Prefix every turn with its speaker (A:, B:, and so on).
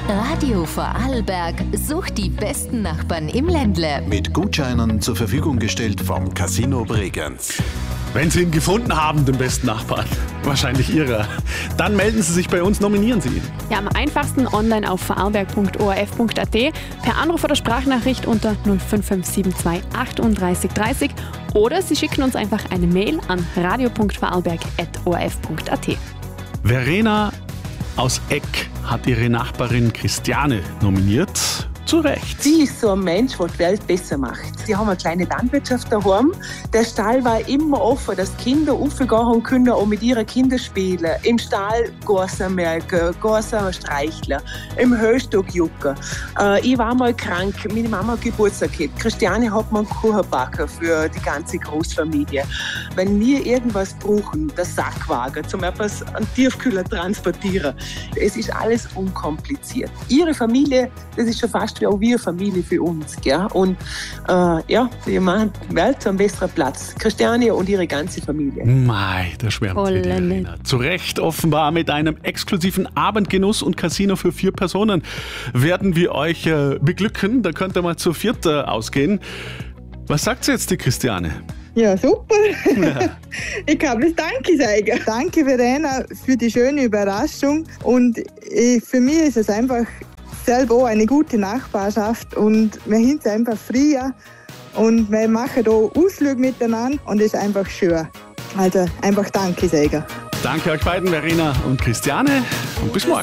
A: Radio Vorarlberg sucht die besten Nachbarn im Ländle.
B: Mit Gutscheinen zur Verfügung gestellt vom Casino Bregenz.
C: Wenn Sie ihn gefunden haben, den besten Nachbarn, wahrscheinlich Ihrer, dann melden Sie sich bei uns, nominieren Sie ihn.
D: Ja, am einfachsten online auf vorarlberg.orf.at, per Anruf oder Sprachnachricht unter 05572 38 30 oder Sie schicken uns einfach eine Mail an radio.vorarlberg@orf.at.
C: Verena aus Eck hat ihre Nachbarin Christiane nominiert. Zu Recht.
E: Sie ist so ein Mensch, der die Welt besser macht. Sie haben eine kleine Landwirtschaft daheim. Der Stall war immer offen, dass Kinder raufgehen können und mit ihren Kindern spielen. Im Stall Gorsen melken, Gorsen streicheln, im Höchststock jucken. Ich war mal krank, meine Mama hat Geburtstag gehabt. Christiane hat mir einen Kuchen backen für die ganze Großfamilie. Wenn wir irgendwas brauchen, der Sackwagen, zum etwas an Tiefkühler transportieren. Es ist alles unkompliziert. Ihre Familie, das ist schon fast wie auch wir Familie für uns. Gell? Und wir machen die Welt zu einem besseren Platz. Christiane und ihre ganze Familie.
C: Mei, da schwärmt hier die Verena. Zu Recht, offenbar mit einem exklusiven Abendgenuss und Casino für 4 Personen werden wir euch beglücken. Da könnt ihr mal zu 4 ausgehen. Was sagt jetzt die Christiane?
F: Ja, super. Ja. Ich kann bloß Danke sagen. Danke, Verena, für die schöne Überraschung. Und für mich ist es einfach selber auch eine gute Nachbarschaft und wir sind einfach früher und wir machen hier Ausflüge miteinander und es ist einfach schön. Also einfach Danke sagen.
C: Danke euch beiden, Verena und Christiane, und bis morgen.